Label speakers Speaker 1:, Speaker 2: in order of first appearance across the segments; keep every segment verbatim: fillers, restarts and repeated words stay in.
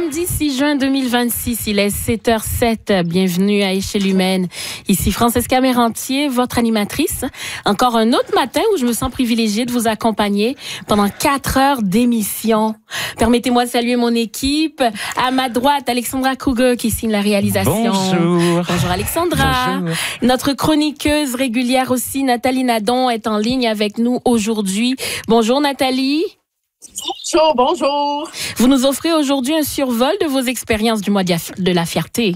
Speaker 1: Samedi six juin deux mille vingt-six, il est sept heures zéro sept. Bienvenue à Échelle humaine. Ici Francesca Mérantier, votre animatrice. Encore un autre matin où je me sens privilégiée de vous accompagner pendant quatre heures d'émission. Permettez-moi de saluer mon équipe. À ma droite, Alexandra Kruger qui signe la réalisation.
Speaker 2: Bonjour.
Speaker 1: Bonjour Alexandra.
Speaker 2: Bonjour.
Speaker 1: Notre chroniqueuse régulière aussi, Nathalie Nadon, est en ligne avec nous aujourd'hui. Bonjour Nathalie.
Speaker 3: Bonjour, bonjour.
Speaker 1: Vous nous offrez aujourd'hui un survol de vos expériences du mois de la fierté.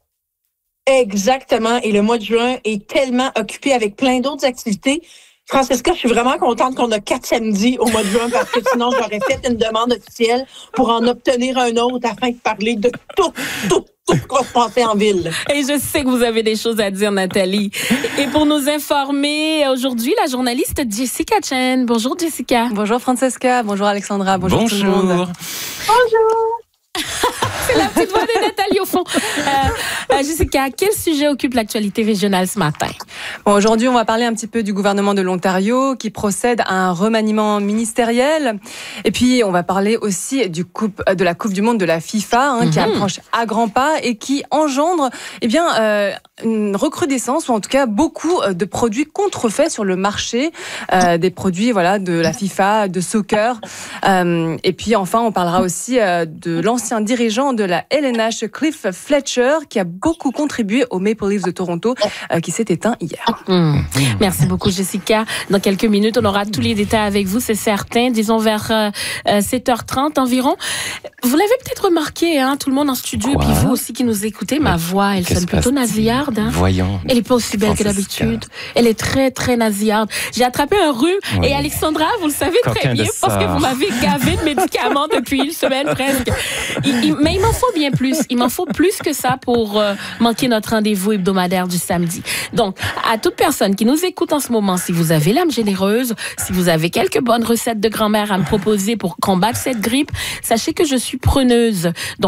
Speaker 3: Exactement. Et le mois de juin est tellement occupé avec plein d'autres activités. Francesca, je suis vraiment contente qu'on a quatre samedis au mois de juin parce que sinon, j'aurais fait une demande officielle pour en obtenir un autre afin de parler de tout, tout, tout ce qui va se passer en ville.
Speaker 1: Et je sais que vous avez des choses à dire, Nathalie. Et pour nous informer, aujourd'hui, la journaliste Jessica Chen. Bonjour, Jessica.
Speaker 4: Bonjour, Francesca. Bonjour, Alexandra. Bonjour,
Speaker 2: Bonjour.
Speaker 4: tout le monde.
Speaker 3: Bonjour.
Speaker 1: C'est la petite voix de Nathalie au fond. Euh, euh, Jessica, quel sujet occupe l'actualité régionale ce matin?
Speaker 4: Bon, aujourd'hui, on va parler un petit peu du gouvernement de l'Ontario qui procède à un remaniement ministériel. Et puis, on va parler aussi du coupe, de la Coupe du Monde de la FIFA hein, mm-hmm. qui approche à grands pas et qui engendre eh bien, euh, une recrudescence ou en tout cas beaucoup de produits contrefaits sur le marché. Euh, des produits voilà, de la FIFA, de soccer. Euh, et puis, enfin, on parlera aussi euh, de l'ancien dirigeant de la L N H, Cliff Fletcher, qui a beaucoup contribué aux Maple Leafs de Toronto, euh, qui s'est éteint hier.
Speaker 1: Mmh. Merci beaucoup, Jessica. Dans quelques minutes, on aura tous les détails avec vous, c'est certain. Disons vers euh, sept heures trente environ. Vous l'avez peut-être remarqué, hein, tout le monde en studio,
Speaker 2: Quoi?
Speaker 1: et puis vous aussi qui nous écoutez, ma voix, elle
Speaker 2: Qu'est-ce
Speaker 1: sonne plutôt nasillarde. Hein.
Speaker 2: Voyons.
Speaker 1: Elle n'est pas aussi belle
Speaker 2: Francesca.
Speaker 1: que d'habitude. Elle est très, très nasillarde. J'ai attrapé un rhume,
Speaker 2: Oui.
Speaker 1: et Alexandra, vous le savez
Speaker 2: Coquin
Speaker 1: très bien,
Speaker 2: de
Speaker 1: parce que
Speaker 2: sort.
Speaker 1: vous m'avez gavé de médicaments depuis une semaine presque. Il, il, mais il m'en faut bien plus. Il m'en faut plus que ça pour euh, manquer notre rendez-vous hebdomadaire du samedi. Donc, à toute personne qui nous écoute en ce moment, si vous avez l'âme généreuse, si vous avez quelques bonnes recettes de grand-mère à me proposer pour combattre cette grippe, sachez que je suis preneuse. Donc,